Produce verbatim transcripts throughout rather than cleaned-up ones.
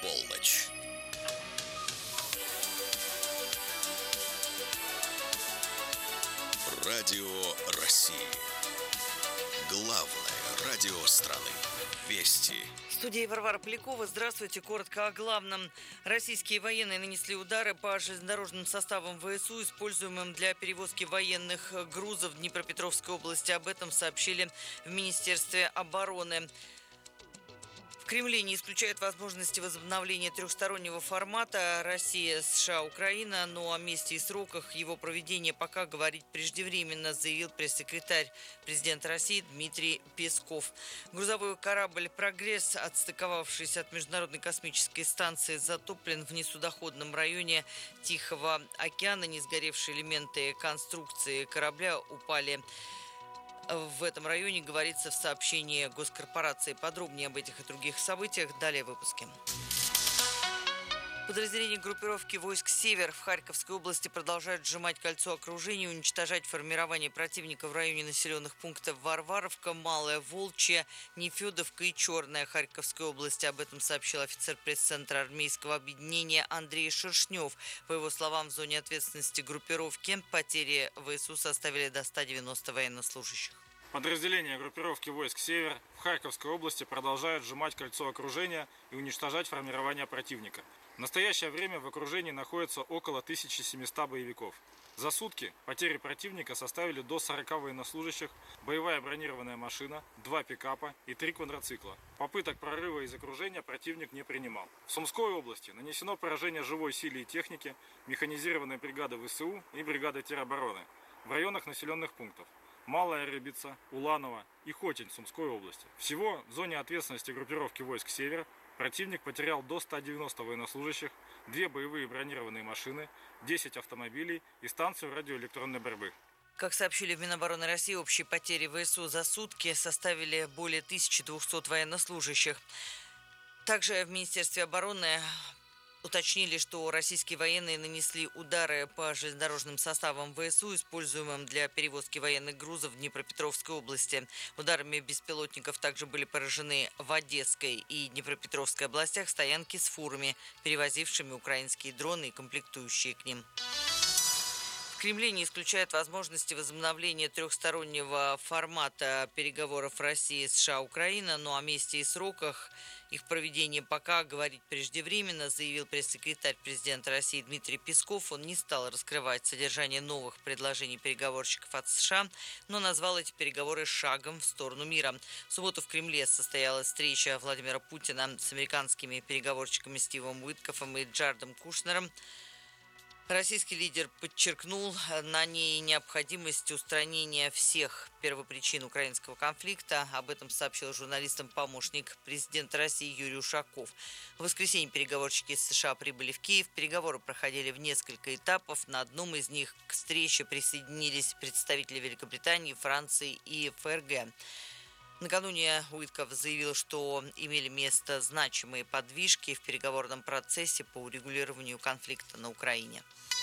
полночь. Радио России. Главное радио страны. Вести. В студии Варвара Полякова. Здравствуйте. Коротко о главном. Российские военные нанесли удары по железнодорожным составам ВСУ, используемым для перевозки военных грузов в Днепропетровской области. Об этом сообщили в Министерстве обороны. В Кремле не исключают возможности возобновления трехстороннего формата Россия, США, Украина, но о месте и сроках его проведения пока говорить преждевременно, заявил пресс-секретарь президента России Дмитрий Песков. Грузовой корабль «Прогресс», отстыковавшийся от Международной космической станции, затоплен в несудоходном районе Тихого океана. Не сгоревшие элементы конструкции корабля упали в этом районе, говорится в сообщении госкорпорации. Подробнее об этих и других событиях далее в выпуске. Подразделения группировки войск «Север» в Харьковской области продолжают сжимать кольцо окружения, уничтожать формирование противника в районе населенных пунктов Варваровка, Малая Волчья, Нефедовка и Черная Харьковской области. Об этом сообщил офицер пресс-центра армейского объединения Андрей Шершнев. По его словам, в зоне ответственности группировки потери ВСУ составили до ста девяноста военнослужащих. Подразделения группировки войск «Север» в Харьковской области продолжают сжимать кольцо окружения и уничтожать формирование противника. В настоящее время в окружении находится около тысячи семисот боевиков. За сутки потери противника составили до сорока военнослужащих, боевая бронированная машина, два пикапа и три квадроцикла. Попыток прорыва из окружения противник не принимал. В Сумской области нанесено поражение живой силе и технике механизированной бригады ВСУ и бригады теробороны в районах населенных пунктов Малая Рыбица, Уланово и Хотень Сумской области. Всего в зоне ответственности группировки войск «Север» противник потерял до ста девяноста военнослужащих, две боевые бронированные машины, десять автомобилей и станцию радиоэлектронной борьбы. Как сообщили в Минобороны России, общие потери ВСУ за сутки составили более тысячи двухсот военнослужащих. Также в Министерстве обороны уточнили, что российские военные нанесли удары по железнодорожным составам ВСУ, используемым для перевозки военных грузов в Днепропетровской области. Ударами беспилотников также были поражены в Одесской и Днепропетровской областях стоянки с фурами, перевозившими украинские дроны и комплектующие к ним. В Кремле не исключают возможности возобновления трехстороннего формата переговоров России, США, Украина, но о месте и сроках их проведения пока говорить преждевременно, заявил пресс-секретарь президента России Дмитрий Песков. Он не стал раскрывать содержание новых предложений переговорщиков от США, но назвал эти переговоры шагом в сторону мира. В субботу в Кремле состоялась встреча Владимира Путина с американскими переговорщиками Стивом Уиткофом и Джаредом Кушнером. Российский лидер подчеркнул на ней необходимость устранения всех первопричин украинского конфликта. Об этом сообщил журналистам помощник президента России Юрий Ушаков. В воскресенье переговорщики из США прибыли в Киев. Переговоры проходили в несколько этапов. На одном из них к встрече присоединились представители Великобритании, Франции и ФРГ. Накануне Уитков заявил, что имели место значимые подвижки в переговорном процессе по урегулированию конфликта на Украине.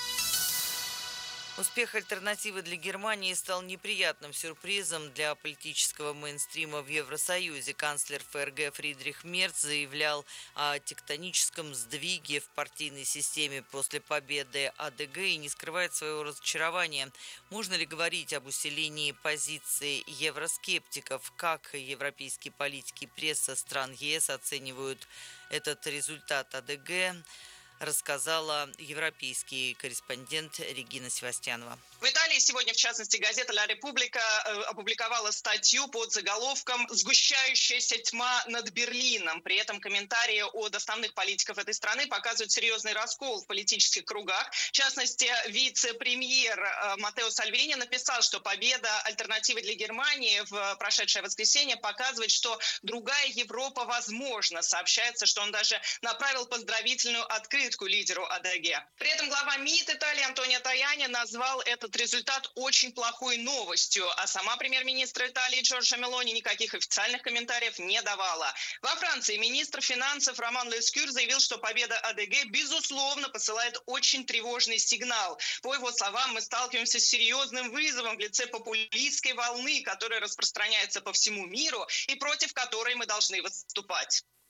Успех альтернативы для Германии стал неприятным сюрпризом для политического мейнстрима в Евросоюзе. Канцлер ФРГ Фридрих Мерц заявлял о тектоническом сдвиге в партийной системе после победы АДГ и не скрывает своего разочарования. Можно ли говорить об усилении позиции евроскептиков? Как европейские политики и пресса стран ЕС оценивают этот результат АДГ? Рассказала европейский корреспондент Регина Севастьянова. В Италии сегодня, в частности, газета «Ла Република» опубликовала статью под заголовком «Сгущающаяся тьма над Берлином». При этом комментарии от основных политиков этой страны показывают серьезный раскол в политических кругах. В частности, вице-премьер Матео Сальвини написал, что победа альтернативы для Германии в прошедшее воскресенье показывает, что другая Европа возможна. Сообщается, что он даже направил поздравительную открытку лидеру АДГ. При этом глава МИД Италии Антонио Таяни назвал этот результат очень плохой новостью, а сама премьер-министр Италии Джорджа Мелони никаких официальных комментариев не давала. Во Франции министр финансов Роман Лескюр заявил, что победа АДГ безусловно посылает очень тревожный сигнал. По его словам, мы сталкиваемся с серьезным вызовом в лице популистской волны, которая распространяется по всему миру и против которой мы должны выступать.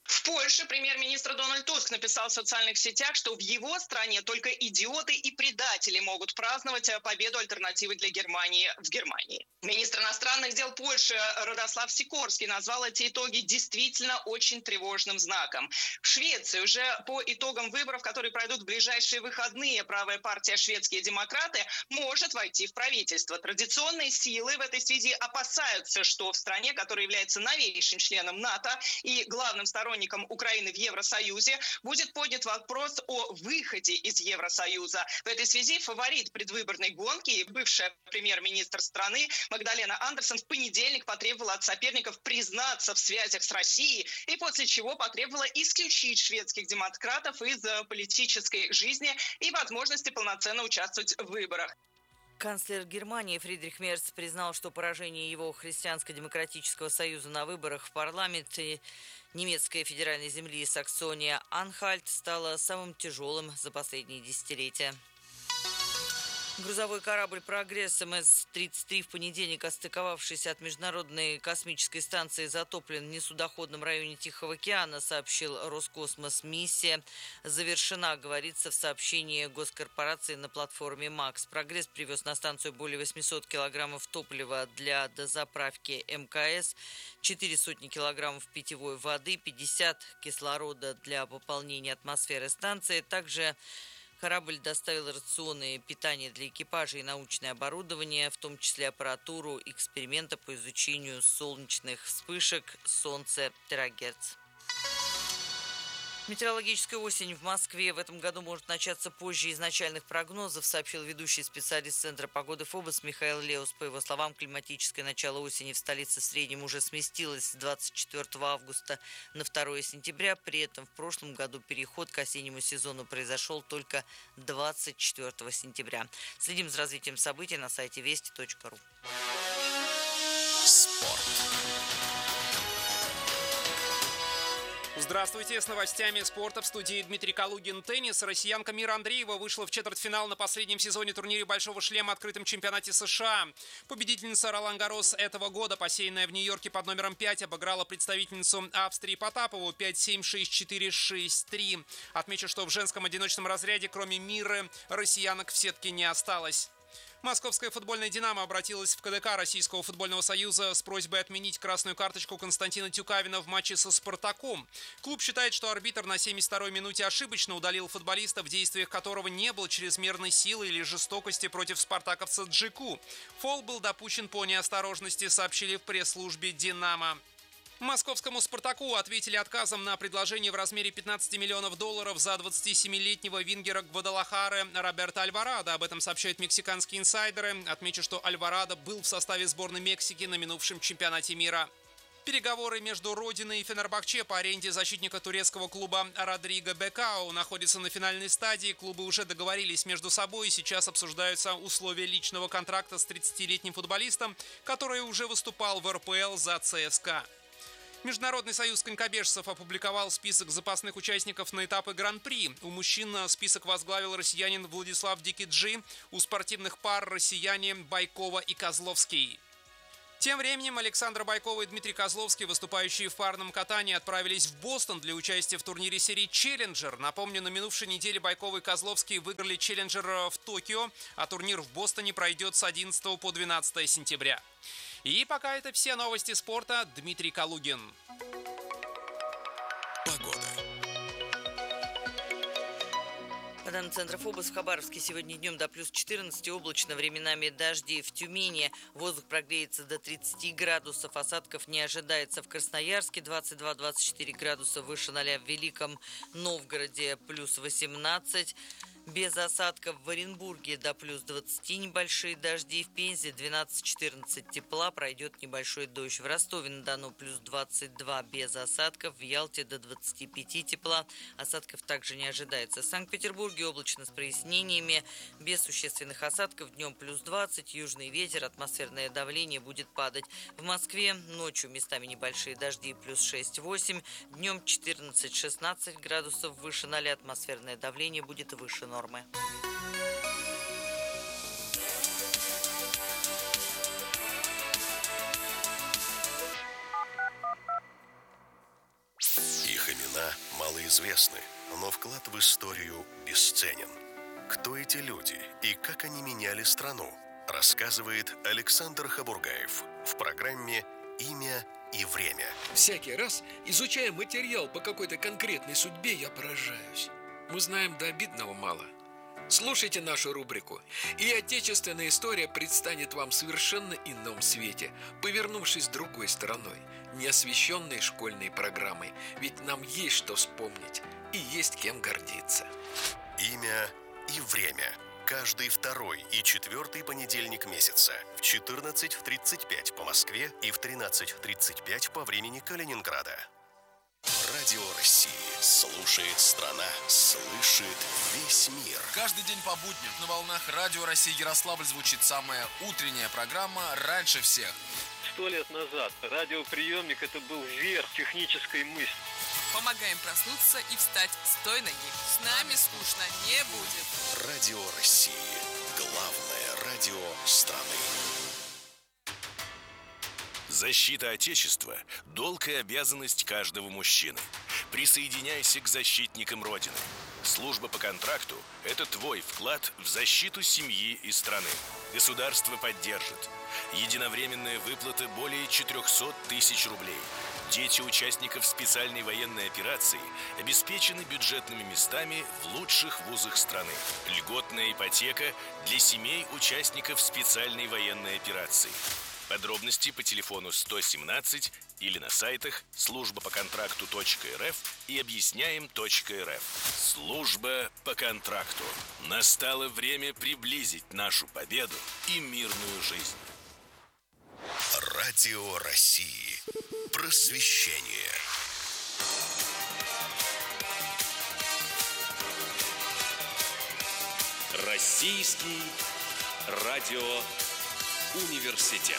В Польше премьер-министр Дональд Туск написал в социальных сетях, что в его стране только идиоты и предатели могут праздновать победу альтернативы для Германии в Германии. Министр иностранных дел Польши Радослав Сикорский назвал эти итоги действительно очень тревожным знаком. В Швеции уже по итогам выборов, которые пройдут в ближайшие выходные, правая партия «Шведские демократы» может войти в правительство. Традиционные силы в этой связи опасаются, что в стране, которая является новейшим членом НАТО и главным сторонником Украины в Евросоюзе, будет поднят вопрос о выходе из Евросоюза. В этой связи фаворит предвыборной гонки, бывшая премьер-министр страны Магдалена Андерсон, в понедельник потребовала от соперников признаться в связях с Россией и после чего потребовала исключить шведских демократов из политической жизни и возможности полноценно участвовать в выборах. Канцлер Германии Фридрих Мерц признал, что поражение его Христианско-демократического союза на выборах в парламент немецкой федеральной земли Саксония-Анхальт стало самым тяжелым за последние десятилетия. Грузовой корабль «Прогресс» эм эс тридцать три в понедельник, отстыковавшийся от Международной космической станции, затоплен в несудоходном районе Тихого океана, сообщил Роскосмос. Миссия завершена, говорится в сообщении госкорпорации на платформе «Макс». «Прогресс» привез на станцию более восемьсот килограммов топлива для дозаправки эм ка эс, четыре сотни килограммов питьевой воды, пятьдесят кислорода для пополнения атмосферы станции. Также корабль доставил рационы питания для экипажа и научное оборудование, в том числе аппаратуру эксперимента по изучению солнечных вспышек солнца терагерц. Метеорологическая осень в Москве в этом году может начаться позже изначальных прогнозов, сообщил ведущий специалист Центра погоды ФОБОС Михаил Леус. По его словам, климатическое начало осени в столице в среднем уже сместилось с двадцать четвёртого августа на второе сентября. При этом в прошлом году переход к осеннему сезону произошел только двадцать четвёртого сентября. Следим за развитием событий на сайте вести точка ру. Спорт. Здравствуйте, с новостями спорта в студии Дмитрий Калугин. Теннис. Россиянка Мира Андреева вышла в четвертьфинал на последнем сезоне турнире Большого шлема открытом чемпионате США. Победительница Ролан Гаррос этого года, посеянная в Нью-Йорке под номером пять, обыграла представительницу Австрии Потапову пять семь, шесть четыре, шесть три. Отмечу, что в женском одиночном разряде, кроме Миры, россиянок в сетке не осталось. Московская футбольная «Динамо» обратилась в ка дэ ка Российского футбольного союза с просьбой отменить красную карточку Константина Тюкавина в матче со «Спартаком». Клуб считает, что арбитр на семьдесят второй минуте ошибочно удалил футболиста, в действиях которого не было чрезмерной силы или жестокости против спартаковца Джику. Фол был допущен по неосторожности, сообщили в пресс-службе «Динамо». Московскому «Спартаку» ответили отказом на предложение в размере пятнадцати миллионов долларов за двадцатисемилетнего вингера Гвадалахары Роберто Альварадо. Об этом сообщают мексиканские инсайдеры. Отмечу, что Альварадо был в составе сборной Мексики на минувшем чемпионате мира. Переговоры между Родиной и Фенербахче по аренде защитника турецкого клуба Родриго Бекау находятся на финальной стадии. Клубы уже договорились между собой, и сейчас обсуждаются условия личного контракта с тридцатилетним футболистом, который уже выступал в эр пэ эл за ЦСКА. Международный союз конькобежцев опубликовал список запасных участников на этапы Гран-при. У мужчин список возглавил россиянин Владислав Дикиджи, у спортивных пар россияне Байкова и Козловский. Тем временем Александра Байкова и Дмитрий Козловский, выступающие в парном катании, отправились в Бостон для участия в турнире серии «Челленджер». Напомню, на минувшей неделе Байкова и Козловский выиграли «Челленджер» в Токио, а турнир в Бостоне пройдет с одиннадцатого по двенадцатое сентября. И пока это все новости спорта. Дмитрий Калугин. Погода. По данным Центра ФОБОС, в Хабаровске сегодня днем до плюс четырнадцати, облачно, временами дожди. В Тюмени воздух прогреется до тридцати градусов, осадков не ожидается. В Красноярске двадцать два - двадцать четыре градуса выше ноля, в Великом Новгороде плюс восемнадцать. Без осадков. В Оренбурге до плюс двадцати небольшие дожди. В Пензе двенадцать - четырнадцать тепла, пройдет небольшой дождь. В Ростове-на-Дону плюс двадцать два без осадков. В Ялте до двадцати пяти тепла, осадков также не ожидается. В Санкт-Петербурге облачно с прояснениями, без существенных осадков. Днем плюс двадцать, южный ветер, атмосферное давление будет падать. В Москве ночью местами небольшие дожди, плюс шесть - восемь. Днем четырнадцать - шестнадцать градусов выше ноля, атмосферное давление будет выше нормы. Их имена малоизвестны, но вклад в историю бесценен. Кто эти люди и как они меняли страну, рассказывает Александр Хабургаев в программе «Имя и время». Всякий раз, изучая материал по какой-то конкретной судьбе, я поражаюсь. Мы знаем до обидного мало. Слушайте нашу рубрику, и отечественная история предстанет вам в совершенно ином свете, повернувшись другой стороной, не освещенной школьной программой. Ведь нам есть что вспомнить и есть кем гордиться. Имя и время. Каждый второй и четвертый понедельник месяца в четырнадцать тридцать пять по Москве и в тринадцать тридцать пять по времени Калининграда. Радио России. Слушает страна, слышит весь мир. Каждый день по будням на волнах Радио России Ярославль звучит самая утренняя программа «Раньше всех». Сто лет назад радиоприемник – это был верх технической мысли. Помогаем проснуться и встать с той ноги. С нами скучно не будет. Радио России. Главное радио страны. Защита Отечества – долг и обязанность каждого мужчины. Присоединяйся к защитникам Родины. Служба по контракту – это твой вклад в защиту семьи и страны. Государство поддержит. Единовременная выплата более четыреста тысяч рублей. Дети участников специальной военной операции обеспечены бюджетными местами в лучших вузах страны. Льготная ипотека для семей участников специальной военной операции. Подробности по телефону сто семнадцать или на сайтах служба по контракту точка эр эф и объясняем точка эр эф. Служба по контракту. Настало время приблизить нашу победу и мирную жизнь. Радио России. Просвещение. Российский радиоуниверситет.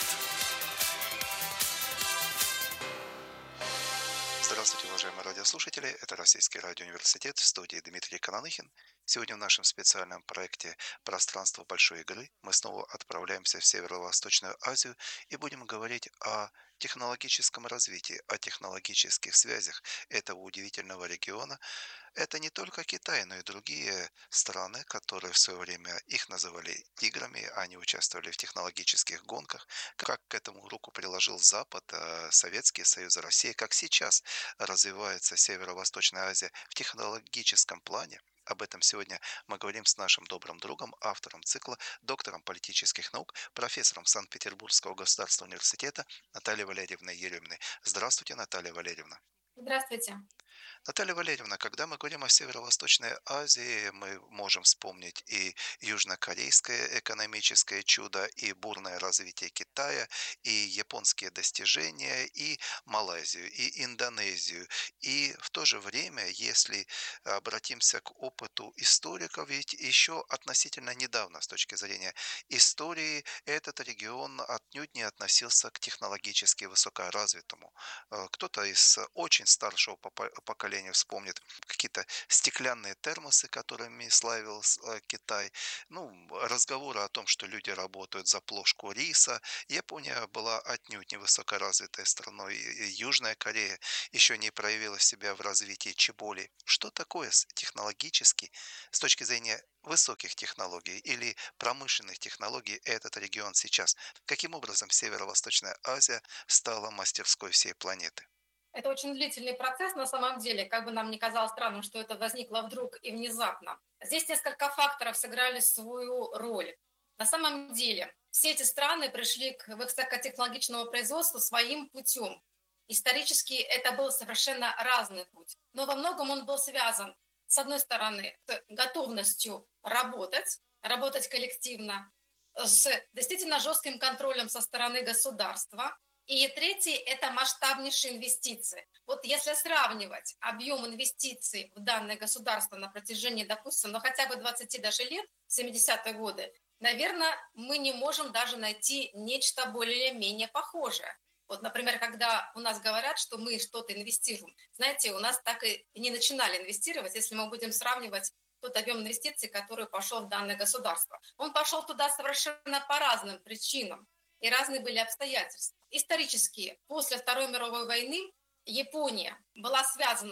Здравствуйте, уважаемые радиослушатели. Это Российский радиоуниверситет, в студии Дмитрий Кананыхин. Сегодня в нашем специальном проекте «Пространство большой игры» мы снова отправляемся в Северо-Восточную Азию и будем говорить о технологическом развитии, о технологических связях этого удивительного региона. Это не только Китай, но и другие страны, которые в свое время их называли тиграми, они участвовали в технологических гонках. Как к этому руку приложил Запад, Советский Союз, Россия, как сейчас развивается Северо-Восточная Азия в технологическом плане. Об этом сегодня мы говорим с нашим добрым другом, автором цикла, доктором политических наук, профессором Санкт-Петербургского государственного университета Натальей Валерьевной Ереминой. Здравствуйте, Наталья Валерьевна. Здравствуйте. Наталья Валерьевна, когда мы говорим о Северо-Восточной Азии, мы можем вспомнить и южнокорейское экономическое чудо, и бурное развитие Китая, и японские достижения, и Малайзию, и Индонезию. И в то же время, если обратимся к опыту историков, ведь еще относительно недавно, с точки зрения истории, этот регион отнюдь не относился к технологически высокоразвитому. Кто-то из очень старшего поколения вспомнит какие-то стеклянные термосы, которыми славился Китай. Ну, разговоры о том, что люди работают за плошку риса. Япония была отнюдь не высокоразвитой страной. Южная Корея еще не проявила себя в развитии чеболи. Что такое технологически, с точки зрения высоких технологий или промышленных технологий, этот регион сейчас? Каким образом Северо-Восточная Азия стала мастерской всей планеты? Это очень длительный процесс на самом деле, как бы нам ни казалось странным, что это возникло вдруг и внезапно. Здесь несколько факторов сыграли свою роль. На самом деле все эти страны пришли к высокотехнологичному производству своим путем. Исторически это был совершенно разный путь. Но во многом он был связан, с одной стороны, с готовностью работать, работать коллективно, с действительно жестким контролем со стороны государства. И третий – это масштабнейшие инвестиции. Вот если сравнивать объем инвестиций в данное государство на протяжении, допустим, ну хотя бы двадцати даже лет, семидесятые годы, наверное, мы не можем даже найти нечто более-менее похожее. Вот, например, когда у нас говорят, что мы что-то инвестируем, знаете, у нас так и не начинали инвестировать, если мы будем сравнивать тот объем инвестиций, который пошел в данное государство. Он пошел туда совершенно по разным причинам. И разные были обстоятельства. Исторически, после Второй мировой войны Япония была связана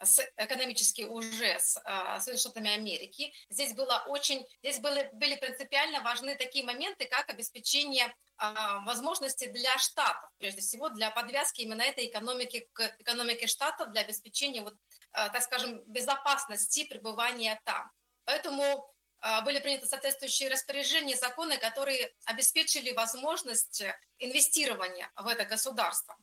с, экономически уже с а, Соединенными Штатами Америки. Здесь, было очень, здесь были, были принципиально важны такие моменты, как обеспечение а, возможностей для штатов, прежде всего для подвязки именно этой экономики к экономике штатов, для обеспечения, вот, а, так скажем, безопасности пребывания там. Поэтому а, были приняты соответствующие распоряжения, законы, которые обеспечили возможность инвестирования в это государство.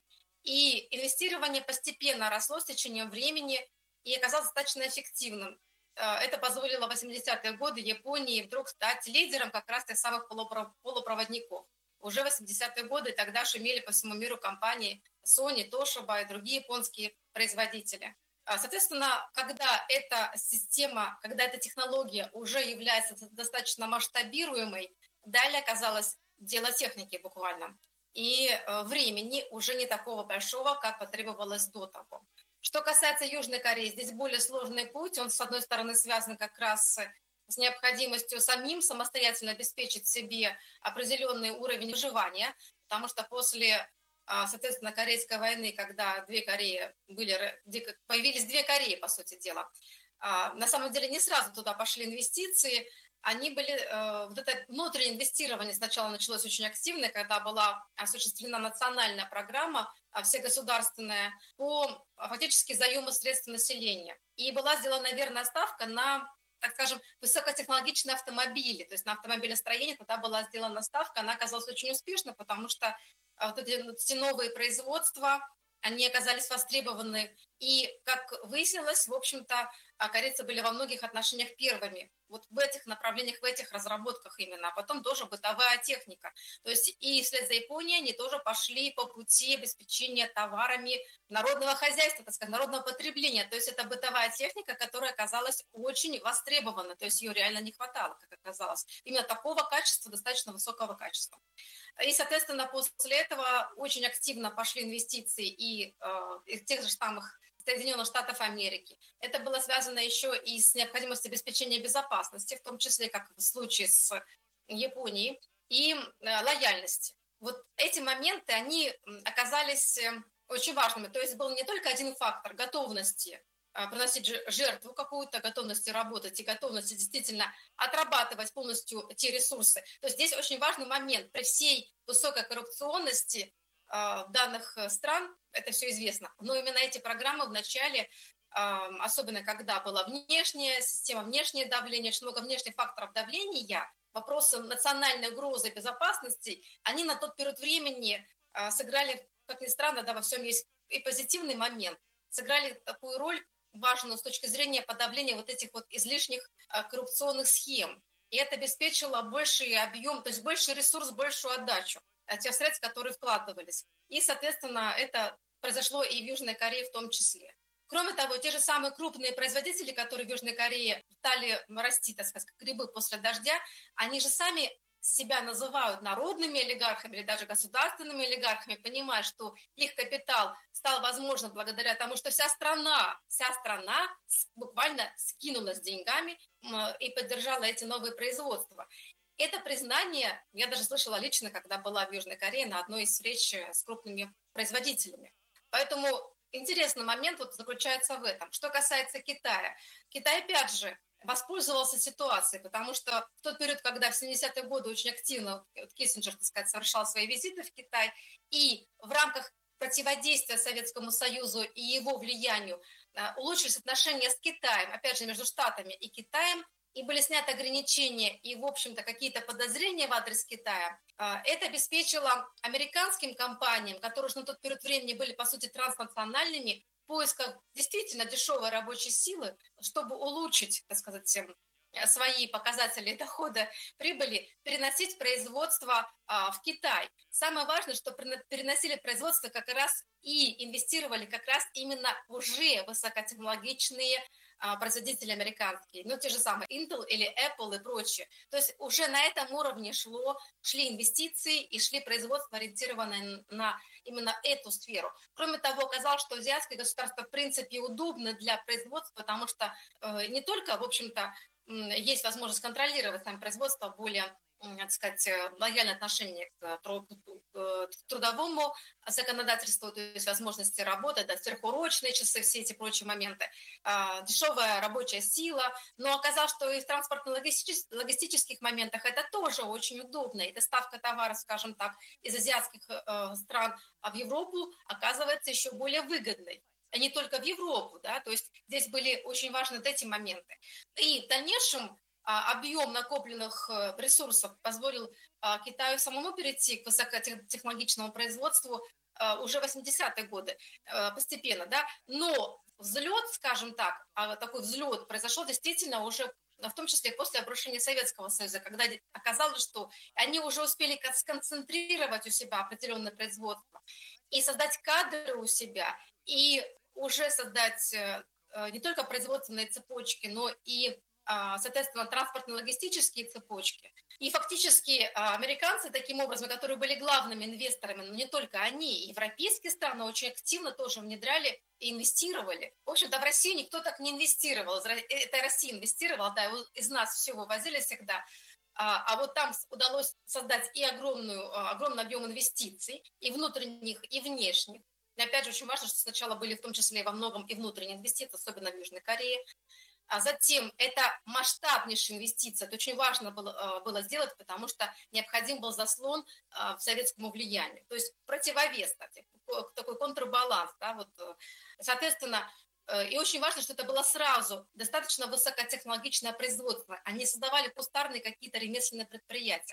И инвестирование постепенно росло с течением времени и оказалось достаточно эффективным. Это позволило в восьмидесятые годы Японии вдруг стать лидером как раз тех самых полупроводников. Уже в восьмидесятые годы тогда шумели по всему миру компании Sony, Toshiba и другие японские производители. Соответственно, когда эта система, когда эта технология уже является достаточно масштабируемой, далее оказалось дело техники буквально. И времени уже не такого большого, как потребовалось до того. Что касается Южной Кореи, здесь более сложный путь. Он, с одной стороны, связан как раз с необходимостью самим самостоятельно обеспечить себе определенный уровень выживания, потому что после, соответственно, Корейской войны, когда две Кореи были, появились две Кореи, по сути дела, на самом деле не сразу туда пошли инвестиции. Они были, вот это внутреннее инвестирование сначала началось очень активно, когда была осуществлена национальная программа, всегосударственная, по фактически займу средств населения. И была сделана верная ставка на, так скажем, высокотехнологичные автомобили, то есть на автомобилестроение тогда была сделана ставка, она оказалась очень успешной, потому что вот эти новые производства, они оказались востребованы. И, как выяснилось, в общем-то, корейцы были во многих отношениях первыми. Вот в этих направлениях, в этих разработках именно. А потом тоже бытовая техника. То есть и вслед за Японией они тоже пошли по пути обеспечения товарами народного хозяйства, так сказать, народного потребления. То есть это бытовая техника, которая оказалась очень востребована. То есть ее реально не хватало, как оказалось. Именно такого качества, достаточно высокого качества. И, соответственно, после этого очень активно пошли инвестиции и э, из тех же самых Соединенных Штатов Америки. Это было связано еще и с необходимостью обеспечения безопасности, в том числе, как в случае с Японией, и э, лояльности. Вот эти моменты, они оказались очень важными. То есть был не только один фактор готовности приносить жертву какую-то, готовности работать и готовности действительно отрабатывать полностью те ресурсы. То есть здесь очень важный момент. При всей высокой коррупционности э, данных стран, это все известно, но именно эти программы вначале, э, особенно когда была внешняя система, внешнее давление, очень много внешних факторов давления, вопросы национальной угрозы безопасности, они на тот период времени э, сыграли, как ни странно, да, во всем есть и позитивный момент, сыграли такую роль важную с точки зрения подавления вот этих вот излишних а, коррупционных схем. И это обеспечило больший объем, то есть больший ресурс, большую отдачу от тех средств, которые вкладывались. И, соответственно, это произошло и в Южной Корее в том числе. Кроме того, те же самые крупные производители, которые в Южной Корее стали расти, так сказать, как грибы после дождя, они же сами себя называют народными олигархами или даже государственными олигархами, понимая, что их капитал стал возможным благодаря тому, что вся страна, вся страна буквально скинулась деньгами и поддержала эти новые производства. Это признание я даже слышала лично, когда была в Южной Корее на одной из встреч с крупными производителями. Поэтому интересный момент вот заключается в этом. Что касается Китая. Китай, опять же, воспользовался ситуацией, потому что в тот период, когда в семидесятые годы очень активно вот Киссинджер, так сказать, совершал свои визиты в Китай, и в рамках противодействия Советскому Союзу и его влиянию улучшились отношения с Китаем, опять же, между Штатами и Китаем, и были сняты ограничения и, в общем-то, какие-то подозрения в адрес Китая, это обеспечило американским компаниям, которые на тот период времени были, по сути, транснациональными, в поисках действительно дешевой рабочей силы, чтобы улучшить, так сказать, свои показатели дохода, прибыли, переносить производство а, в Китай. Самое важное, что переносили производство как раз и инвестировали как раз именно в уже высокотехнологичные а, производители американские, ну, те же самые Intel или Apple и прочее. То есть уже на этом уровне шло, шли инвестиции и шли производства, ориентированные на именно эту сферу. Кроме того, оказалось, что азиатские государства в принципе удобны для производства, потому что э, не только, в общем-то, есть возможность контролировать там производство более так сказать, лояльное отношение к трудовому законодательству, то есть возможности работы, да, сверхурочные часы, все эти прочие моменты, дешевая рабочая сила. Но оказалось, что и в транспортно-логистических моментах это тоже очень удобно. И доставка товаров, скажем так, из азиатских стран в Европу оказывается еще более выгодной. А не только в Европу, да, то есть здесь были очень важны эти моменты. И в дальнейшем объем накопленных ресурсов позволил Китаю самому перейти к высокотехнологичному производству уже в восьмидесятые годы постепенно, да, но взлет, скажем так, такой взлет произошел действительно уже в том числе после обрушения Советского Союза, когда оказалось, что они уже успели сконцентрировать у себя определенное производство и создать кадры у себя, и уже создать не только производственные цепочки, но и, соответственно, транспортно-логистические цепочки. И фактически американцы, таким образом, которые были главными инвесторами, но не только они, и европейские страны очень активно тоже внедряли и инвестировали. В общем-то, в Россию никто так не инвестировал. Это Россия инвестировала, да, из нас все вывозили всегда. А вот там удалось создать и огромную, огромный объем инвестиций, и внутренних, и внешних. И опять же, очень важно, что сначала были в том числе и во многом и внутренние инвестиции, особенно в Южной Корее. А затем это масштабнейшая инвестиция. Это очень важно было, было сделать, потому что необходим был заслон к советскому влиянию. То есть противовес, кстати, такой контрбаланс. Да, вот. Соответственно, и очень важно, что это было сразу достаточно высокотехнологичное производство. Они создавали кустарные какие-то ремесленные предприятия.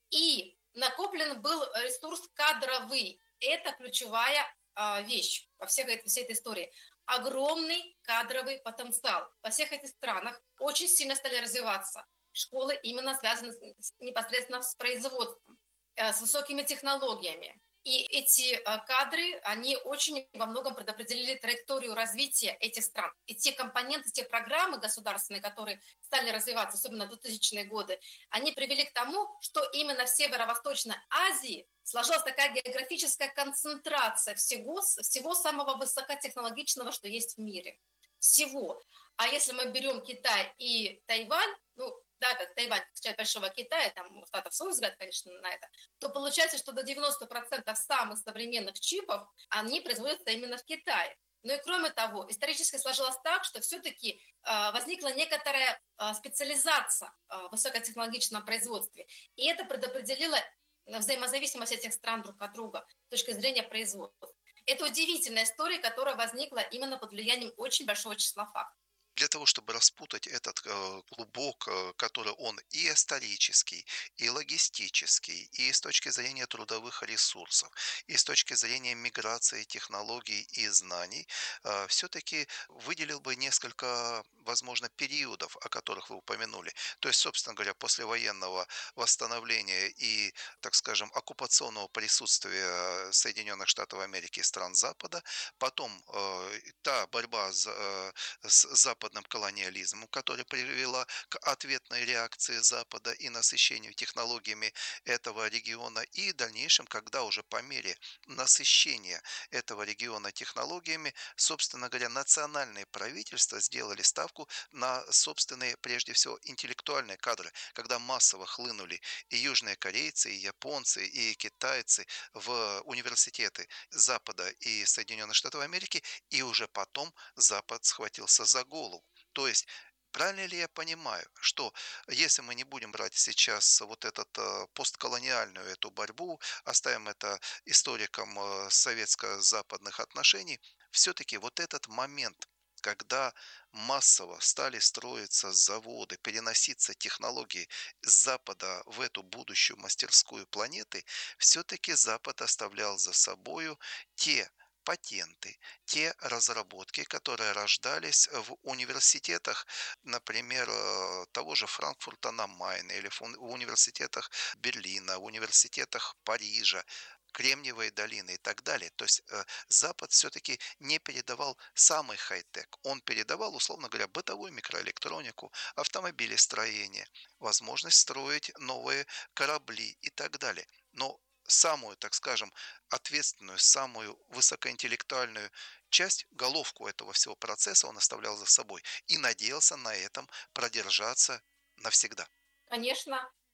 И накоплен был ресурс кадровый. Это ключевая вещь во всей этой, всей этой истории. Огромный кадровый потенциал. Во всех этих странах очень сильно стали развиваться школы, именно связанные с, непосредственно с производством, с высокими технологиями. И эти кадры, они очень во многом предопределили траекторию развития этих стран. И те компоненты, те программы государственные, которые стали развиваться, особенно в двухтысячные годы, они привели к тому, что именно в Северо-Восточной Азии сложилась такая географическая концентрация всего, всего самого высокотехнологичного, что есть в мире. Всего. А если мы берем Китай и Тайвань, ну, да, как Тайвань, часть большого Китая, там у Штатов свой взгляд, конечно, на это, то получается, что до девяноста процентов самых современных чипов, они производятся именно в Китае. Ну и кроме того, исторически сложилось так, что все-таки э, возникла некоторая э, специализация э, в высокотехнологичном производстве. И это предопределило взаимозависимость этих стран друг от друга с точки зрения производства. Это удивительная история, которая возникла именно под влиянием очень большого числа фактов. Для того, чтобы распутать этот э, клубок, э, который он и исторический, и логистический, и с точки зрения трудовых ресурсов, и с точки зрения миграции технологий и знаний, э, все-таки выделил бы несколько, возможно, периодов, о которых вы упомянули. То есть, собственно говоря, послевоенного восстановления и, так скажем, оккупационного присутствия Соединенных Штатов Америки и стран Запада, потом э, та борьба с, э, с Западом, западным колониализмом, которая привела к ответной реакции Запада и насыщению технологиями этого региона, и в дальнейшем, когда уже по мере насыщения этого региона технологиями, собственно говоря, национальные правительства сделали ставку на собственные, прежде всего, интеллектуальные кадры, когда массово хлынули и южные корейцы, и японцы, и китайцы в университеты Запада и Соединенных Штатов Америки, и уже потом Запад схватился за голову. То есть, правильно ли я понимаю, что если мы не будем брать сейчас вот эту постколониальную эту борьбу, оставим это историкам советско-западных отношений, все-таки вот этот момент, когда массово стали строиться заводы, переноситься технологии с Запада в эту будущую мастерскую планеты, все-таки Запад оставлял за собою те патенты, те разработки, которые рождались в университетах, например, того же Франкфурта на Майне, или в университетах Берлина, в университетах Парижа, Кремниевой долины и так далее. То есть э, Запад все-таки не передавал самый хай-тек. Он передавал, условно говоря, бытовую микроэлектронику, автомобилестроение, возможность строить новые корабли и так далее. Но самую, так скажем, ответственную, самую высокоинтеллектуальную часть, головку этого всего процесса он оставлял за собой и надеялся на этом продержаться навсегда. Конечно,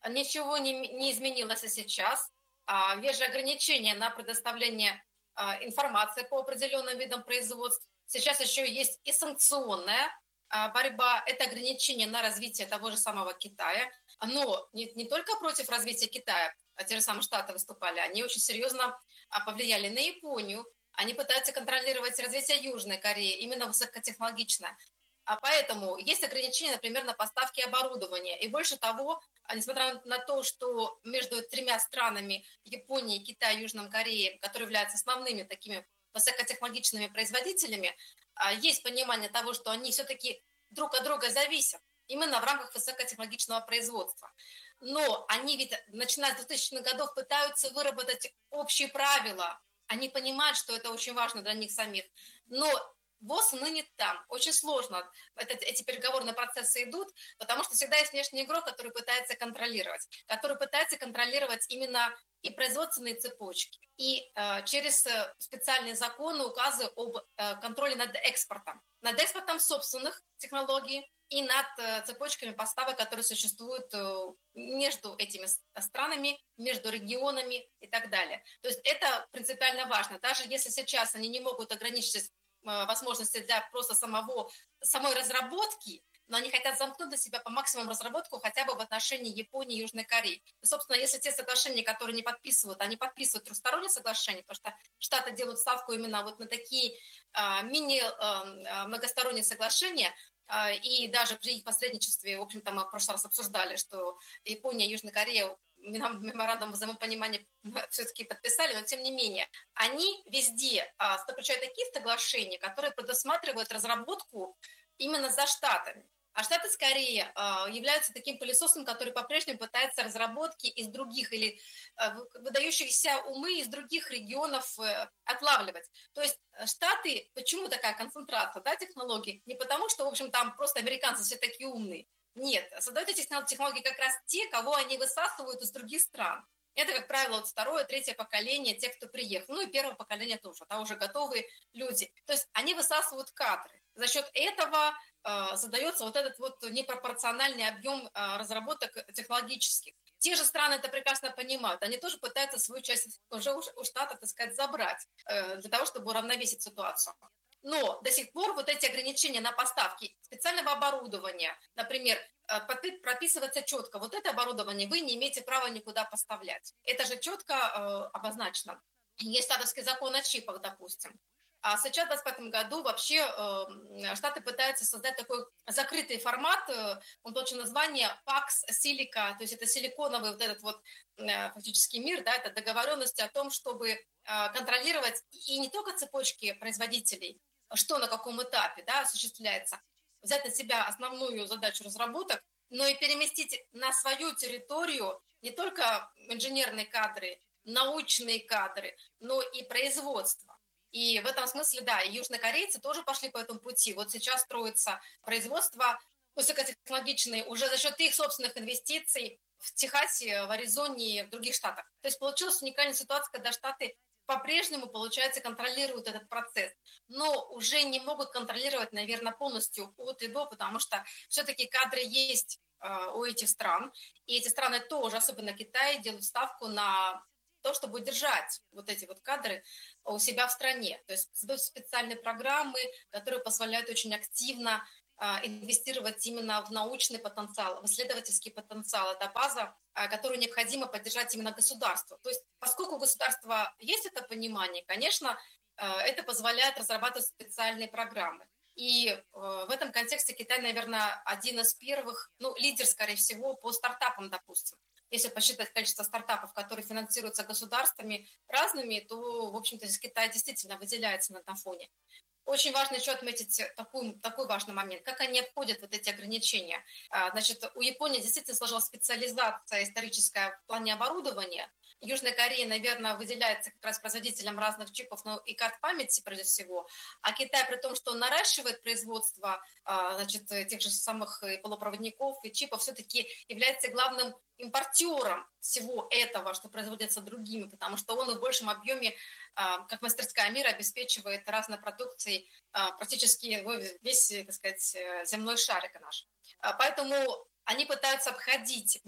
ничего не, не изменилось и сейчас. Есть же ограничения на предоставление информации по определенным видам производств. Сейчас еще есть и санкционная борьба, это ограничение на развитие того же самого Китая. Но не, не только против развития Китая, а те же самые Штаты выступали, они очень серьезно повлияли на Японию. Они пытаются контролировать развитие Южной Кореи, именно высокотехнологичное. А поэтому есть ограничения, например, на поставки оборудования. И больше того, несмотря на то, что между тремя странами, Японией, Китаем, Южной Кореей, которые являются основными такими высокотехнологичными производителями, есть понимание того, что они все-таки друг от друга зависят, именно в рамках высокотехнологичного производства. Но они ведь, начиная с двухтысячных годов, пытаются выработать общие правила. Они понимают, что это очень важно для них самих. Но ВОЗ ныне там. Очень сложно. Это, эти переговорные процессы идут, потому что всегда есть внешний игрок, который пытается контролировать, который пытается контролировать именно и производственные цепочки, и э, через специальные законы, указы об э, контроле над экспортом. Над экспортом собственных технологий и над э, цепочками поставок, которые существуют э, между этими странами, между регионами и так далее. То есть это принципиально важно. Даже если сейчас они не могут ограничить возможности для просто самого, самой разработки, но они хотят замкнуть на себя по максимуму разработку хотя бы в отношении Японии и Южной Кореи. И, собственно, если те соглашения, которые не подписывают, они подписывают трехсторонние соглашения, потому что Штаты делают ставку именно вот на такие а, мини-многосторонние а, соглашения, а, и даже при их посредничестве, в общем-то, мы в прошлый раз обсуждали, что Япония и Южная Корея меморандум взаимопонимания все-таки подписали, но тем не менее, они везде а, заключают такие соглашения, которые предусматривают разработку именно за Штатами. А Штаты скорее а, являются таким пылесосом, который по-прежнему пытается разработки из других или а, выдающихся умы из других регионов а, отлавливать. То есть Штаты, почему такая концентрация, да, технологий? Не потому, что, в общем, там просто американцы все такие умные. Нет, создают эти технологии как раз те, кого они высасывают из других стран. Это, как правило, вот второе, третье поколение, те, кто приехал. Ну и первое поколение тоже, там уже готовые люди. То есть они высасывают кадры. За счет этого э, задается вот этот вот непропорциональный объем э, разработок технологических. Те же страны это прекрасно понимают. Они тоже пытаются свою часть уже у, у штата, так сказать, забрать э, для того, чтобы уравновесить ситуацию. Но до сих пор вот эти ограничения на поставки специального оборудования, например, прописывается четко, вот это оборудование вы не имеете права никуда поставлять. Это же четко э, обозначено. Есть штатовский закон о чипах, допустим. А сейчас, в двадцать пятом году, вообще э, Штаты пытаются создать такой закрытый формат, э, он получил название пакс Silica, то есть это силиконовый вот этот вот э, фактически мир, да, это договоренности о том, чтобы э, контролировать и не только цепочки производителей, что на каком этапе, да, осуществляется, взять на себя основную задачу разработок, но и переместить на свою территорию не только инженерные кадры, научные кадры, но и производство. И в этом смысле, да, и южнокорейцы тоже пошли по этому пути. Вот сейчас строится производство высокотехнологичное уже за счет их собственных инвестиций в Техасе, в Аризоне и в других штатах. То есть получилась уникальная ситуация, когда Штаты по-прежнему, получается, контролируют этот процесс, но уже не могут контролировать, наверное, полностью от и до, потому что все-таки кадры есть э, у этих стран, и эти страны тоже, особенно Китай, делают ставку на то, чтобы держать вот эти вот кадры у себя в стране. То есть создают специальные программы, которые позволяют очень активно э, инвестировать именно в научный потенциал, в исследовательский потенциал. Это база, э, которую необходимо поддержать именно государству. То есть поскольку у государства есть это понимание, конечно, э, это позволяет разрабатывать специальные программы. И э, в этом контексте Китай, наверное, один из первых, ну, лидер, скорее всего, по стартапам, допустим. Если посчитать количество стартапов, которые финансируются государствами разными, то, в общем-то, здесь Китай действительно выделяется на этом фоне. Очень важно еще отметить такой, такой важный момент, как они обходят вот эти ограничения. Значит, у Японии действительно сложилась специализация историческая в плане оборудования. Южная Корея, наверное, выделяется как раз производителем разных чипов, но и карт памяти, прежде всего. А Китай, при том, что он наращивает производство, значит, тех же самых и полупроводников, и чипов, все-таки является главным импортером всего этого, что производится другими, потому что он в большем объеме, как мастерская мира, обеспечивает разной продукцией практически весь, так сказать, земной шарик наш. Поэтому они пытаются обходить вот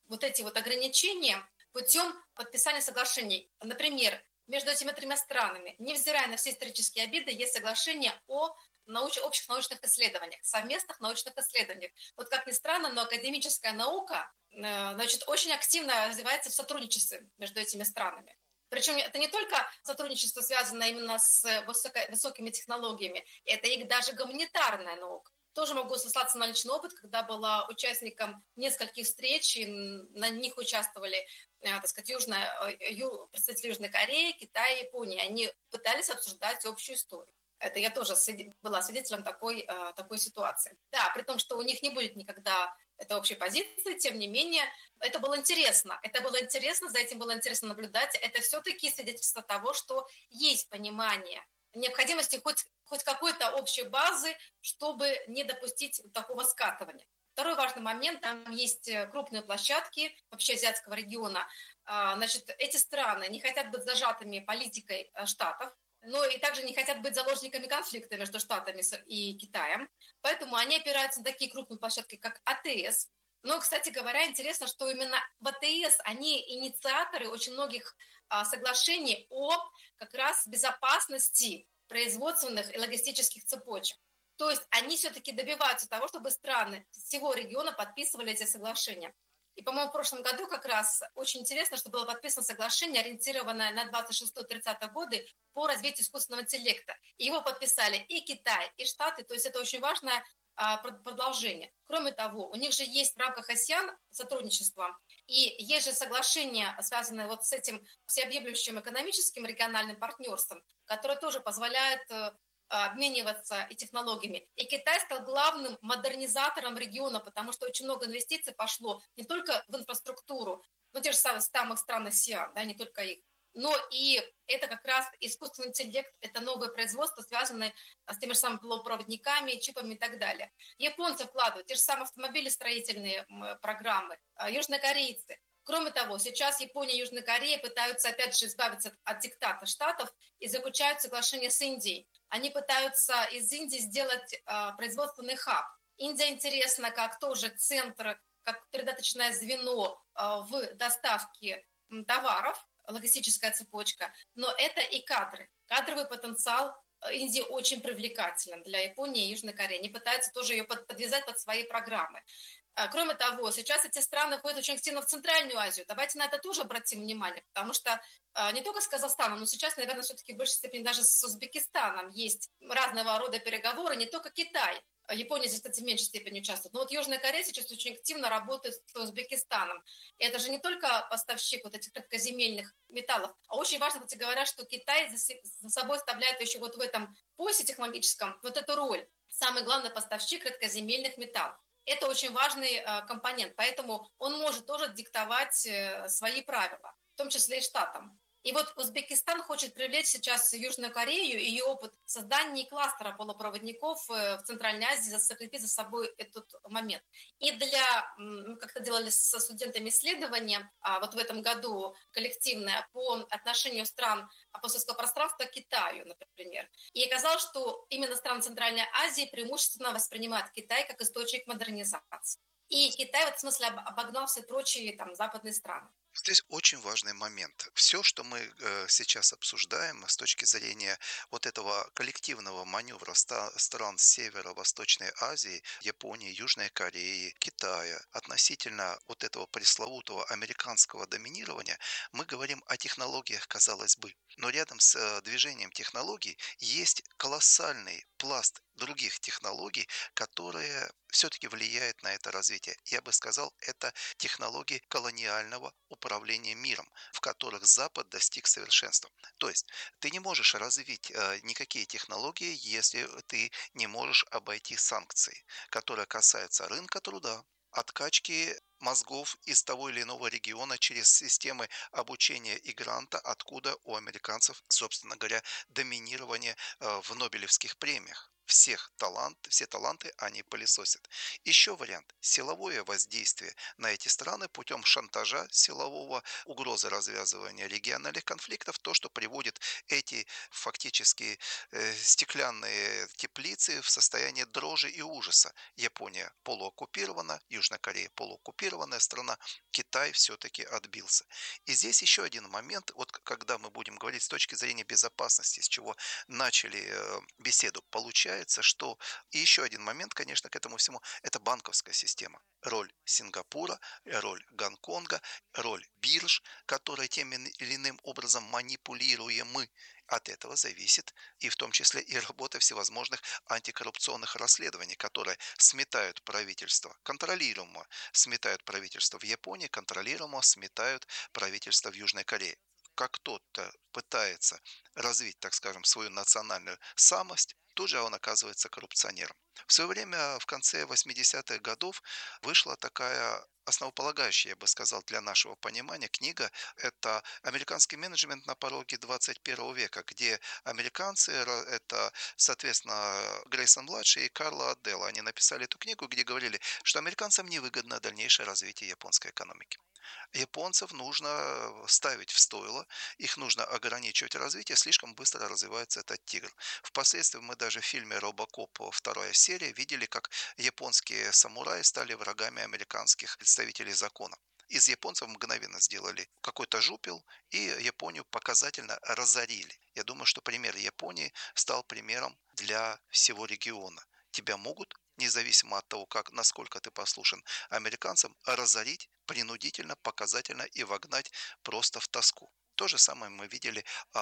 вот эти вот ограничения путем подписания соглашений. Например, между этими тремя странами, невзирая на все исторические обиды, есть соглашение о науч... общих научных исследованиях, совместных научных исследованиях. Вот как ни странно, но академическая наука, значит, очень активно развивается в сотрудничестве между этими странами. Причем это не только сотрудничество, связанное именно с высоко... высокими технологиями, это и даже гуманитарная наука. Тоже могу сослаться на личный опыт, когда была участником нескольких встреч, и на них участвовали, так сказать, Южная, ю, представители Южной Кореи, Китая, Японии. Они пытались обсуждать общую историю. Это я тоже была свидетелем такой, такой ситуации. Да, при том, что у них не будет никогда этой общей позиции, тем не менее, это было интересно. Это было интересно, за этим было интересно наблюдать. Это все-таки свидетельство того, что есть понимание необходимости хоть, хоть какой-то общей базы, чтобы не допустить такого скатывания. Второй важный момент, там есть крупные площадки вообще азиатского региона. Значит, эти страны не хотят быть зажатыми политикой штатов, но и также не хотят быть заложниками конфликта между Штатами и Китаем. Поэтому они опираются на такие крупные площадки, как АТС. Но, кстати говоря, интересно, что именно в АТС они инициаторы очень многих соглашений о как раз безопасности производственных и логистических цепочек. То есть они все-таки добиваются того, чтобы страны всего региона подписывали эти соглашения. И, по-моему, в прошлом году как раз очень интересно, что было подписано соглашение, ориентированное на двадцать шестой-тридцатый годы по развитию искусственного интеллекта. И его подписали и Китай, и Штаты, то есть это очень важное а, продолжение. Кроме того, у них же есть в рамках АСЕАН сотрудничество, и есть же соглашение, связанное вот с этим всеобъемлющим экономическим региональным партнерством, которое тоже позволяет обмениваться и технологиями. И Китай стал главным модернизатором региона, потому что очень много инвестиций пошло не только в инфраструктуру, ну, те же самые самых стран АСЕАН, да, не только их, но и это как раз искусственный интеллект, это новое производство, связанное с теми же самыми полупроводниками, чипами и так далее. Японцы вкладывают те же самые автомобили, строительные программы, южнокорейцы. Кроме того, сейчас Япония и Южная Корея пытаются, опять же, избавиться от диктата Штатов и заключают соглашение с Индией. Они пытаются из Индии сделать э, производственный хаб. Индия интересна как тоже центр, как передаточное звено э, в доставке м, товаров, логистическая цепочка, но это и кадры. Кадровый потенциал Индии очень привлекателен для Японии и Южной Кореи. Они пытаются тоже ее под, подвязать под свои программы. Кроме того, сейчас эти страны входят очень активно в Центральную Азию. Давайте на это тоже обратим внимание, потому что не только с Казахстаном, но сейчас, наверное, все-таки в большей степени даже с Узбекистаном есть разного рода переговоры, не только Китай. Япония здесь, кстати, в меньшей степени участвует. Но вот Южная Корея сейчас очень активно работает с Узбекистаном. И это же не только поставщик вот этих редкоземельных металлов, а очень важно, кстати говоря, что Китай за собой оставляет еще вот в этом поясе технологическом вот эту роль. Самый главный поставщик редкоземельных металлов. Это очень важный э, компонент, поэтому он может тоже диктовать э, свои правила, в том числе и штатам. И вот Узбекистан хочет привлечь сейчас Южную Корею и ее опыт создания кластера полупроводников в Центральной Азии, закрепить за собой этот момент. И для, мы как-то делали со студентами исследования вот в этом году коллективное по отношению стран постсоветского пространства к Китаю, например. И оказалось, что именно страны Центральной Азии преимущественно воспринимают Китай как источник модернизации. И Китай в этом смысле обогнал все прочие там, западные страны. Здесь очень важный момент. Все, что мы э, сейчас обсуждаем с точки зрения вот этого коллективного маневра ста- стран Северо-Восточной Азии, Японии, Южной Кореи, Китая, относительно вот этого пресловутого американского доминирования, мы говорим о технологиях, казалось бы. Но рядом с э, движением технологий есть колоссальный пласт других технологий, которые все-таки влияют на это развитие. Я бы сказал, это технологии колониального управления миром, в которых Запад достиг совершенства. То есть ты не можешь развить э, никакие технологии, если ты не можешь обойти санкции, которые касаются рынка труда, откачки мозгов из того или иного региона через системы обучения и гранта, откуда у американцев, собственно говоря, доминирование э, в Нобелевских премиях. всех талант, все таланты они пылесосят. Еще вариант – силовое воздействие на эти страны путем шантажа силового, угрозы развязывания региональных конфликтов, то, что приводит эти фактически э, стеклянные теплицы в состояние дрожи и ужаса. Япония полуоккупирована, Южная Корея полуоккупированная страна, Китай все-таки отбился. И здесь еще один момент, вот когда мы будем говорить с точки зрения безопасности, с чего начали э, беседу, получается, что и еще один момент, конечно, к этому всему, это банковская система. Роль Сингапура, роль Гонконга, роль бирж, которые тем или иным образом манипулируемы. От этого зависит и в том числе и работа всевозможных антикоррупционных расследований, которые сметают правительство, контролируемо сметают правительство в Японии, контролируемо сметают правительство в Южной Корее. Как кто-то пытается развить, так скажем, свою национальную самость, тут же он оказывается коррупционером. В свое время, в конце восьмидесятых годов, вышла такая основополагающая, я бы сказал, для нашего понимания книга. Это «Американский менеджмент на пороге двадцать первого века», где американцы, это, соответственно, Грейсон-младший и Карло Адделло, они написали эту книгу, где говорили, что американцам невыгодно дальнейшее развитие японской экономики. Японцев нужно ставить в стойло, их нужно ограничивать развитие, слишком быстро развивается этот тигр. Впоследствии мы даже в фильме «Робокоп» вторая серия видели, как японские самураи стали врагами американских представителей закона. Из японцев мгновенно сделали какой-то жупел и Японию показательно разорили. Я думаю, что пример Японии стал примером для всего региона. Тебя могут, независимо от того, как, насколько ты послушен американцам, разорить принудительно, показательно и вогнать просто в тоску. То же самое мы видели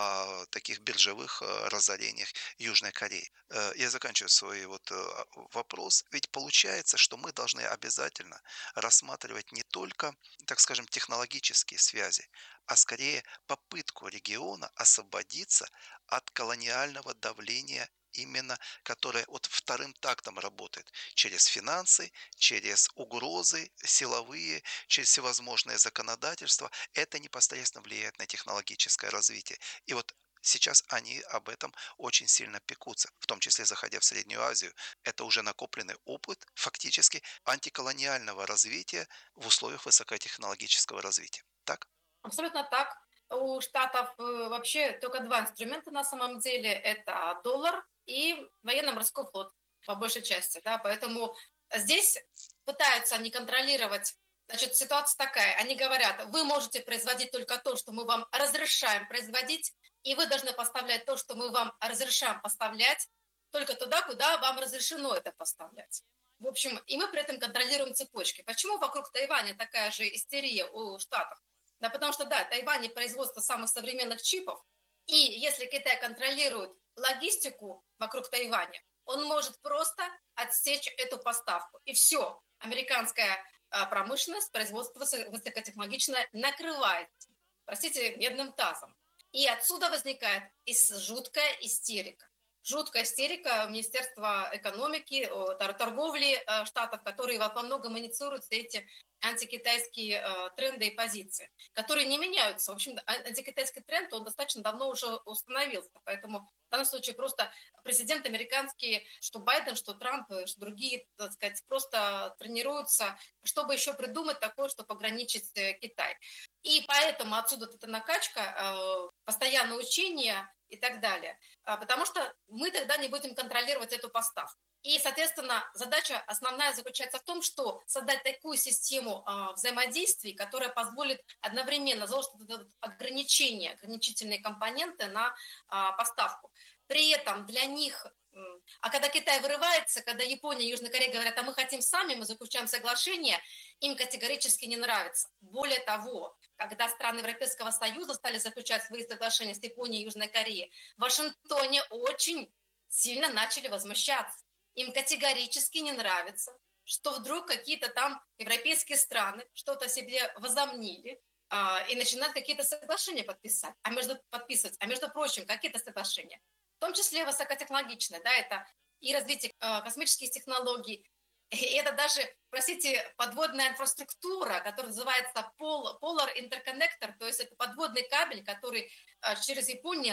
о таких биржевых разорениях Южной Кореи. Я заканчиваю свой вот вопрос. Ведь получается, что мы должны обязательно рассматривать не только, так скажем, технологические связи, а скорее попытку региона освободиться от колониального давления, именно которая вот вторым тактом работает через финансы, через угрозы силовые, через всевозможные законодательства. Это непосредственно влияет на технологическое развитие. И вот сейчас они об этом очень сильно пекутся, в том числе заходя в Среднюю Азию. Это уже накопленный опыт фактически антиколониального развития в условиях высокотехнологического развития. Так? Абсолютно так. У Штатов вообще только два инструмента на самом деле. Это доллар и военно-морской флот, по большей части. Да? Поэтому здесь пытаются они контролировать. Значит, ситуация такая. Они говорят, вы можете производить только то, что мы вам разрешаем производить, и вы должны поставлять то, что мы вам разрешаем поставлять, только туда, куда вам разрешено это поставлять. В общем, и мы при этом контролируем цепочки. Почему вокруг Тайваня такая же истерия у Штатов? Да потому что, да, Тайвань производство самых современных чипов, и если Китай контролирует логистику вокруг Тайваня, он может просто отсечь эту поставку. И все, американская промышленность, производство высокотехнологичное накрывается, простите, медным тазом. И отсюда возникает жуткая истерика. Жуткая истерика Министерства экономики, торговли Штатов, которые во многом инициируют все эти антикитайские э, тренды и позиции, которые не меняются. В общем, антикитайский тренд, он достаточно давно уже установился. Поэтому в данном случае просто президент американский, что Байден, что Трамп, что другие, так сказать, просто тренируются, чтобы еще придумать такое, чтобы ограничить Китай. И поэтому отсюда эта накачка, э, постоянное учение и так далее. Потому что мы тогда не будем контролировать эту поставку. И, соответственно, задача основная заключается в том, что создать такую систему э, взаимодействий, которая позволит одновременно заложить ограничения, ограничительные компоненты на э, поставку. При этом для них, э, а когда Китай вырывается, когда Япония и Южная Корея говорят, а мы хотим сами, мы заключаем соглашение, им категорически не нравится. Более того, когда страны Европейского Союза стали заключать свои соглашения с Японией и Южной Кореей, в Вашингтоне очень сильно начали возмущаться. Им категорически не нравится, что вдруг какие-то там европейские страны что-то себе возомнили а, и начинают какие-то соглашения подписать, а между, подписывать. А между прочим, какие-то соглашения, в том числе высокотехнологичные, да, это и развитие а, космических технологий, и это даже, простите, подводная инфраструктура, которая называется Polar Interconnector, то есть это подводный кабель, который а, через Японию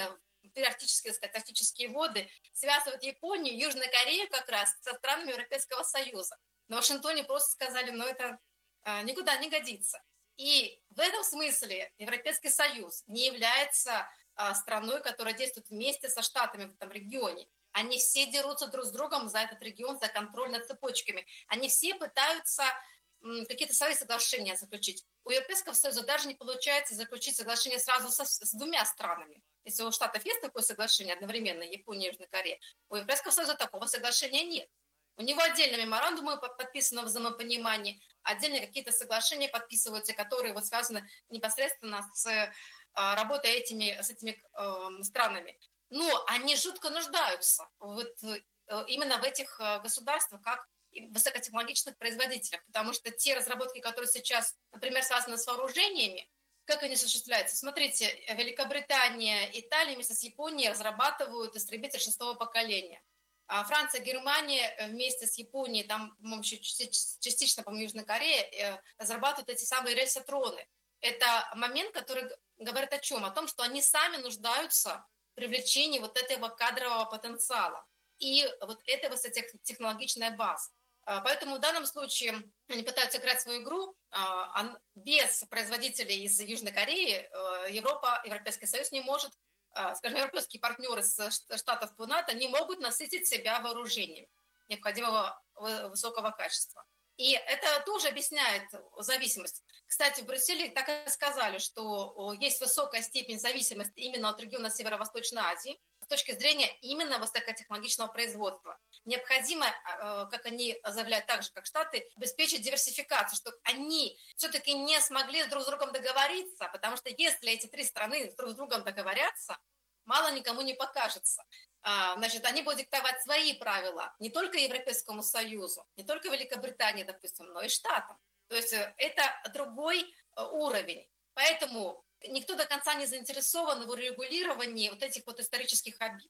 арктические, сказать, арктические воды, связывают Японию, Южную Корею как раз со странами Европейского Союза. На Вашингтоне просто сказали, ну это а, никуда не годится. И в этом смысле Европейский Союз не является а, страной, которая действует вместе со Штатами в этом регионе. Они все дерутся друг с другом за этот регион, за контроль над цепочками. Они все пытаются м, какие-то свои соглашения заключить. У Европейского Союза даже не получается заключить соглашение сразу со, с двумя странами. Если у Штатов есть такое соглашение одновременно, Япония и Южная Корея, у Европейского Союза такого соглашения нет. У него отдельно меморандумы подписаны в взаимопонимании, отдельно какие-то соглашения подписываются, которые вот связаны непосредственно с э, работой этими, с этими э, странами. Но они жутко нуждаются вот, э, именно в этих э, государствах, как высокотехнологичных производителях, потому что те разработки, которые сейчас, например, связаны с вооружениями, как они осуществляются? Смотрите, Великобритания, Италия вместе с Японией разрабатывают истребитель шестого поколения. А Франция, Германия вместе с Японией, там, по-моему, еще частично, по-моему, Южная Корея, разрабатывают эти самые рельсотроны. Это момент, который говорит о чем? О том, что они сами нуждаются в привлечении вот этого кадрового потенциала и вот этой высокотехнологичной базы. Поэтому в данном случае они пытаются играть свою игру. Без производителей из Южной Кореи Европа, Европейский Союз не может, скажем, европейские партнеры с штатов по НАТО не могут насытить себя вооружением необходимого высокого качества. И это тоже объясняет зависимость. Кстати, в Брюсселе так и сказали, что есть высокая степень зависимости именно от региона Северо-Восточной Азии с точки зрения именно высокотехнологичного производства. Необходимо, как они заявляют, так же, как Штаты, обеспечить диверсификацию, чтобы они все-таки не смогли друг с другом договориться, потому что если эти три страны друг с другом договорятся, мало никому не покажется. Значит, они будут диктовать свои правила не только Европейскому Союзу, не только Великобритании, допустим, но и Штатам. То есть это другой уровень. Поэтому никто до конца не заинтересован в урегулировании вот этих вот исторических обид.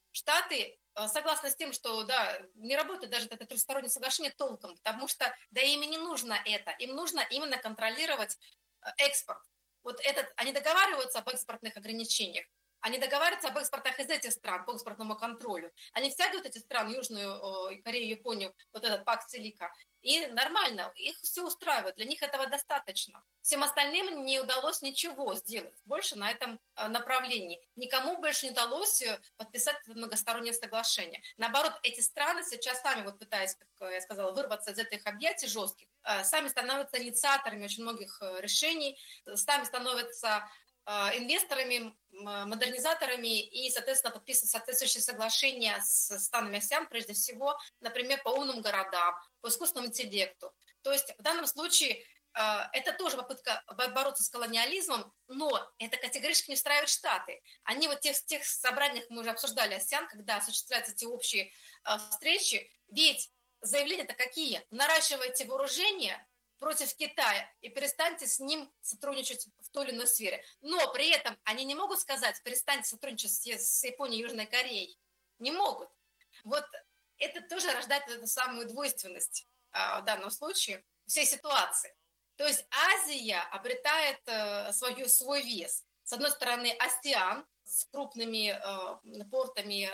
Штаты согласны с тем, что да, не работает даже это трехстороннее соглашение толком, потому что да им и не нужно это. Им нужно именно контролировать экспорт. Вот этот, они договариваются об экспортных ограничениях, они договариваются об экспортах из этих стран по экспортному контролю. Они втягивают эти страны, Южную Корею, Японию, вот этот пакт Селика. И нормально, их все устраивает, для них этого достаточно. Всем остальным не удалось ничего сделать больше на этом направлении. Никому больше не удалось подписать многостороннее соглашение. Наоборот, эти страны сейчас сами, вот пытаясь, как я сказала, вырваться из этих объятий жестких, сами становятся инициаторами очень многих решений, сами становятся инвесторами, модернизаторами и, соответственно, подписывают соответствующие соглашения с странами АСЕАН, прежде всего, например, по умным городам, по искусственному интеллекту. То есть в данном случае это тоже попытка бороться с колониализмом, но это категорически не устраивает Штаты. Они вот в тех, тех собраниях, мы уже обсуждали АСЕАН, когда осуществляются эти общие встречи, ведь заявления-то какие? Наращивайте вооружение против Китая и перестаньте с ним сотрудничать в той или иной сфере. Но при этом они не могут сказать, перестаньте сотрудничать с Японией и Южной Кореей. Не могут. Вот это тоже рождает эту самую двойственность а, в данном случае всей ситуации. То есть Азия обретает а, свою, свой вес. С одной стороны, АСЕАН с крупными а, портами,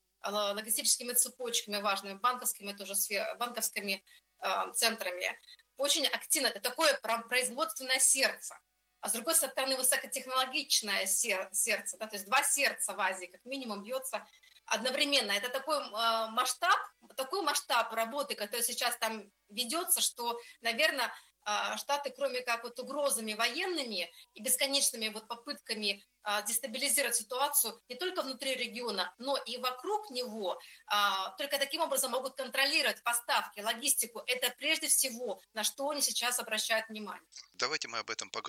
а, логистическими цепочками важными, банковскими, тоже сфер, банковскими а, центрами, очень активно. Это такое производственное сердце. А с другой стороны, высокотехнологичное сердце. Да, то есть два сердца в Азии как минимум бьется одновременно. Это такой э, масштаб, такой масштаб работы, который сейчас там ведется, что, наверное, э, Штаты, кроме как вот угрозами военными и бесконечными вот попытками э, дестабилизировать ситуацию не только внутри региона, но и вокруг него, э, только таким образом могут контролировать поставки, логистику. Это прежде всего, на что они сейчас обращают внимание. Давайте мы об этом поговорим.